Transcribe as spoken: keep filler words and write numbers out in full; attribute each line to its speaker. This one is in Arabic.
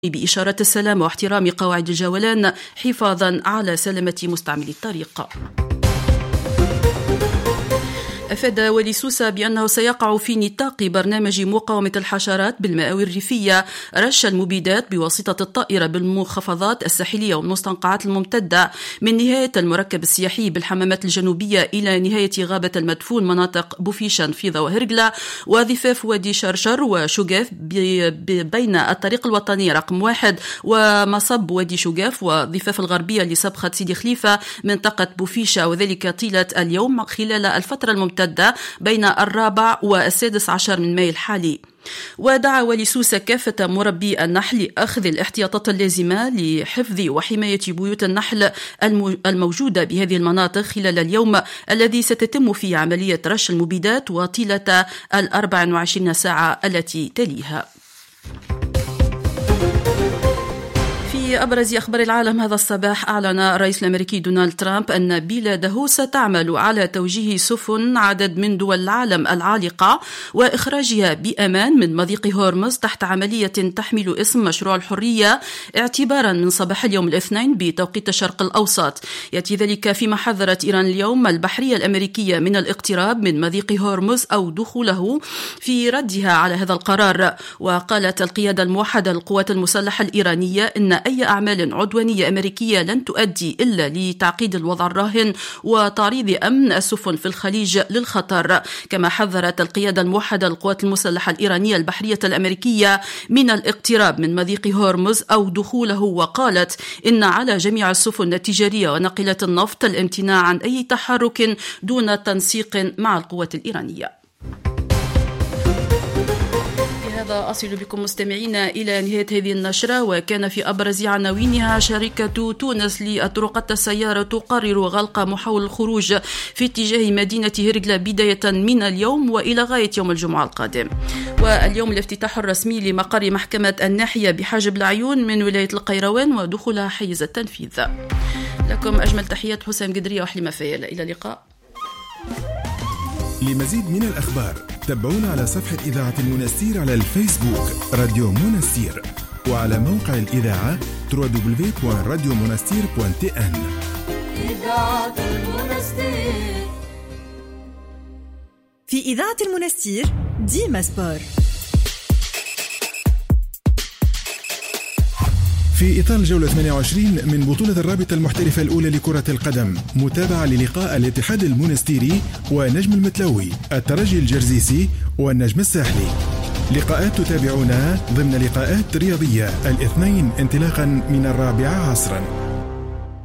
Speaker 1: بإشارة السلام واحترام قواعد الجولان حفاظا على سلامة مستعملي الطريق. أفاد والي سوسة بأنه سيقع في نطاق برنامج مقاومة الحشرات بالمآوي الريفية رش المبيدات بواسطة الطائرة بالمنخفضات الساحلية والمستنقعات الممتدة من نهاية المركب السياحي بالحمامات الجنوبية إلى نهاية غابة المدفون مناطق بوفيشان في ظواهرقلة وضفاف وادي شرشر وشقاف بين الطريق الوطني رقم واحد ومصب وادي شقاف وضفاف الغربية لسبخة سيدي خليفة منطقة بوفيشة، وذلك طيلة اليوم خلال الفترة الممتدة بين الرابع والسادس عشر من ماي الحالي. ودعا والي سوسة كافة مربي النحل لأخذ الاحتياطات اللازمة لحفظ وحماية بيوت النحل الموجودة بهذه المناطق خلال اليوم الذي ستتم فيه عملية رش المبيدات وطيلة الأربع وعشرين ساعة التي تليها. في أبرز أخبار العالم هذا الصباح، أعلن الرئيس الأمريكي دونالد ترامب أن بلاده ستعمل على توجيه سفن عدد من دول العالم العالقة وإخراجها بأمان من مضيق هورمز تحت عملية تحمل اسم مشروع الحرية اعتبارا من صباح اليوم الاثنين بتوقيت الشرق الأوسط. يأتي ذلك فيما حذرت إيران اليوم البحرية الأمريكية من الاقتراب من مضيق هورمز أو دخوله في ردها على هذا القرار. وقالت القيادة الموحدة للقوات المسلحة الإيرانية إن أي أعمال عدوانية أمريكية لن تؤدي إلا لتعقيد الوضع الراهن وتعريض أمن السفن في الخليج للخطر. كما حذرت القيادة الموحدة للقوات المسلحة الإيرانية البحرية الأمريكية من الاقتراب من مضيق هورمز أو دخوله، وقالت إن على جميع السفن التجارية وناقلات النفط الامتناع عن أي تحرك دون تنسيق مع القوات الإيرانية. هذا أصل بكم مستمعينا إلى نهاية هذه النشرة، وكان في أبرز عناوينها: شركة تونس للطرقات السيارة تقرر غلق محاور الخروج في اتجاه مدينة هرقلة بداية من اليوم وإلى غاية يوم الجمعة القادم. واليوم الافتتاح الرسمي لمقر محكمة الناحية بحاجب العيون من ولاية القيروان ودخولها حيز التنفيذ. لكم أجمل تحيات حسام قدرية وحليمة فيلا، إلى اللقاء.
Speaker 2: لمزيد من الأخبار تابعونا على صفحة إذاعة المنستير على الفيسبوك راديو منستير، وعلى موقع الإذاعة دبليو دبليو دبليو دوت راديو منستير دوت تي إن.
Speaker 3: إذاعة المنستير.
Speaker 4: في إذاعة المنستير ديما سبور.
Speaker 2: في إطار الجولة ثمانية وعشرين من بطولة الرابطة المحترفة الأولى لكرة القدم، متابعة للقاء الاتحاد المنستيري ونجم المتلوي، الترجي الجرزيسي والنجم الساحلي. لقاءات تتابعونها ضمن لقاءات رياضية الاثنين انطلاقا من الرابعة عصرا.